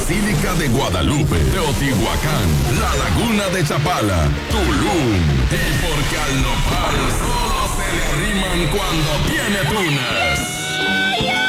Basílica de Guadalupe, Teotihuacán, La Laguna de Chapala, Tulum. Y porque al nopal solo se le arriman cuando tiene tunas.